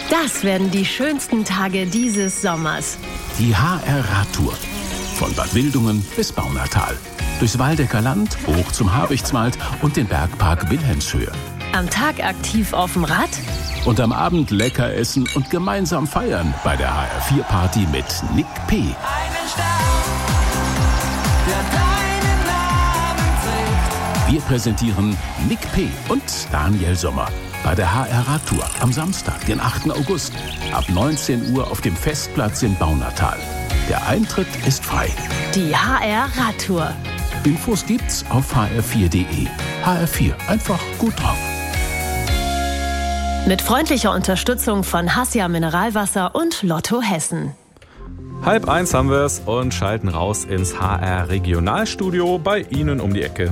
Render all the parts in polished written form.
Das werden die schönsten Tage dieses Sommers. Die HR-Radtour. Von Bad Wildungen bis Baunatal. Durchs Waldecker Land, hoch zum Habichtswald und den Bergpark Wilhelmshöhe. Am Tag aktiv auf dem Rad. Und am Abend lecker essen und gemeinsam feiern bei der HR4-Party mit Nick P. Einen Stern, der deinen Namen trägt. Wir präsentieren Nick P. und Daniel Sommer bei der HR-Radtour am Samstag, den 8. August, ab 19 Uhr auf dem Festplatz in Baunatal. Der Eintritt ist frei. Die HR-Radtour. Infos gibt's auf hr4.de. HR4, einfach gut drauf. Mit freundlicher Unterstützung von Hassia Mineralwasser und Lotto Hessen. 12:30 haben wir es und schalten raus ins HR-Regionalstudio bei Ihnen um die Ecke.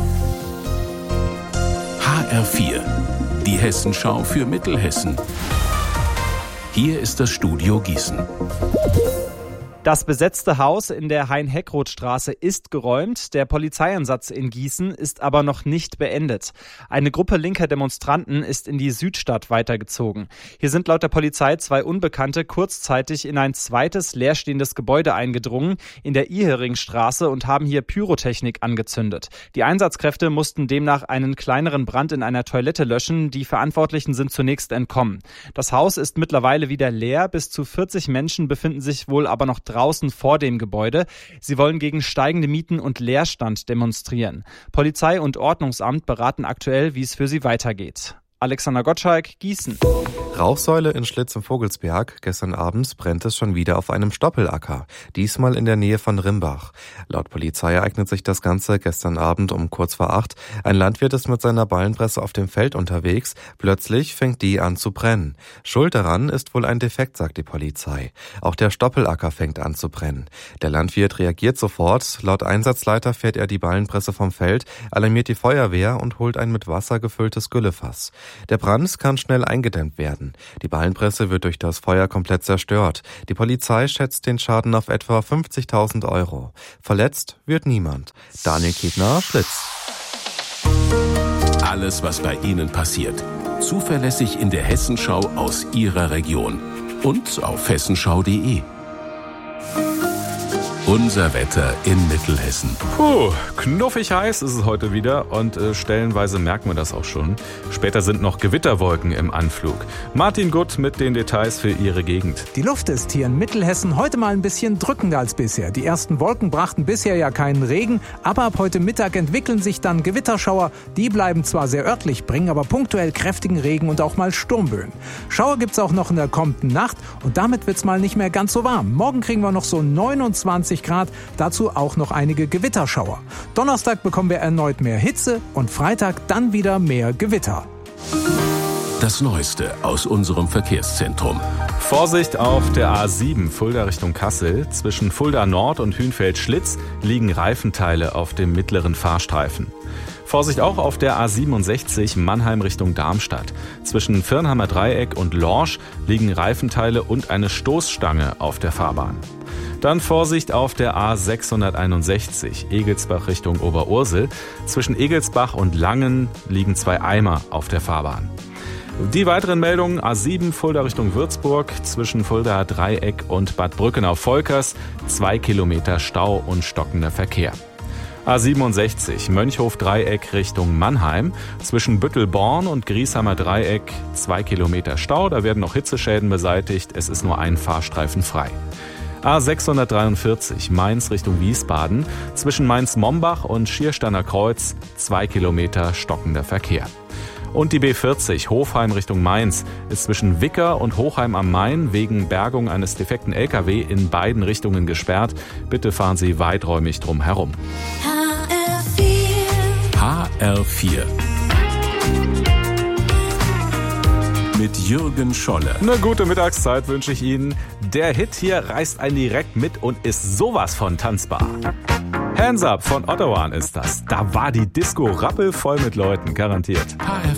HR4, die Hessenschau für Mittelhessen. Hier ist das Studio Gießen. Das besetzte Haus in der Hein-Heckroth-Straße ist geräumt. Der Polizeieinsatz in Gießen ist aber noch nicht beendet. Eine Gruppe linker Demonstranten ist in die Südstadt weitergezogen. Hier sind laut der Polizei 2 Unbekannte kurzzeitig in ein zweites leerstehendes Gebäude eingedrungen, in der Iheringstraße, und haben hier Pyrotechnik angezündet. Die Einsatzkräfte mussten demnach einen kleineren Brand in einer Toilette löschen. Die Verantwortlichen sind zunächst entkommen. Das Haus ist mittlerweile wieder leer. Bis zu 40 Menschen befinden sich wohl aber noch draußen vor dem Gebäude. Sie wollen gegen steigende Mieten und Leerstand demonstrieren. Polizei und Ordnungsamt beraten aktuell, wie es für sie weitergeht. Alexander Gottschalk, Gießen. Rauchsäule in Schlitz im Vogelsberg. Gestern abends brennt es schon wieder auf einem Stoppelacker. Diesmal in der Nähe von Rimbach. Laut Polizei ereignet sich das Ganze gestern Abend um kurz vor 8. Ein Landwirt ist mit seiner Ballenpresse auf dem Feld unterwegs. Plötzlich fängt die an zu brennen. Schuld daran ist wohl ein Defekt, sagt die Polizei. Auch der Stoppelacker fängt an zu brennen. Der Landwirt reagiert sofort. Laut Einsatzleiter fährt er die Ballenpresse vom Feld, alarmiert die Feuerwehr und holt ein mit Wasser gefülltes Güllefass. Der Brand kann schnell eingedämmt werden. Die Ballenpresse wird durch das Feuer komplett zerstört. Die Polizei schätzt den Schaden auf etwa 50.000 €. Verletzt wird niemand. Daniel Kiebner, Schlitz. Alles, was bei Ihnen passiert. Zuverlässig in der Hessenschau aus Ihrer Region. Und auf hessenschau.de. Unser Wetter in Mittelhessen. Knuffig heiß ist es heute wieder und stellenweise merken wir das auch schon. Später sind noch Gewitterwolken im Anflug. Martin Gutt mit den Details für Ihre Gegend. Die Luft ist hier in Mittelhessen heute mal ein bisschen drückender als bisher. Die ersten Wolken brachten bisher ja keinen Regen, aber ab heute Mittag entwickeln sich dann Gewitterschauer. Die bleiben zwar sehr örtlich, bringen aber punktuell kräftigen Regen und auch mal Sturmböen. Schauer gibt's auch noch in der kommenden Nacht und damit wird's mal nicht mehr ganz so warm. Morgen kriegen wir noch so 29 Grad, dazu auch noch einige Gewitterschauer. Donnerstag bekommen wir erneut mehr Hitze und Freitag dann wieder mehr Gewitter. Das Neueste aus unserem Verkehrszentrum. Vorsicht auf der A7 Fulda Richtung Kassel. Zwischen Fulda Nord und Hünfeld-Schlitz liegen Reifenteile auf dem mittleren Fahrstreifen. Vorsicht auch auf der A67 Mannheim Richtung Darmstadt. Zwischen Firnheimer Dreieck und Lorsch liegen Reifenteile und eine Stoßstange auf der Fahrbahn. Dann Vorsicht auf der A661 Egelsbach Richtung Oberursel. Zwischen Egelsbach und Langen liegen 2 Eimer auf der Fahrbahn. Die weiteren Meldungen: A7 Fulda Richtung Würzburg, zwischen Fulda Dreieck und Bad Brückenau-Volkers 2 Kilometer Stau und stockender Verkehr. A67 Mönchhof-Dreieck Richtung Mannheim, zwischen Büttelborn und Griesheimer Dreieck 2 Kilometer Stau, da werden noch Hitzeschäden beseitigt, es ist nur ein Fahrstreifen frei. A643 Mainz Richtung Wiesbaden, zwischen Mainz-Mombach und Schiersteiner Kreuz 2 Kilometer stockender Verkehr. Und die B40 Hofheim Richtung Mainz ist zwischen Wicker und Hochheim am Main wegen Bergung eines defekten LKW in beiden Richtungen gesperrt. Bitte fahren Sie weiträumig drum herum. HR4. Mit Jürgen Scholle. Eine gute Mittagszeit wünsche ich Ihnen. Der Hit hier reißt einen direkt mit und ist sowas von tanzbar. Hands Up von Ottawa ist das. Da war die Disco rappelvoll mit Leuten, garantiert.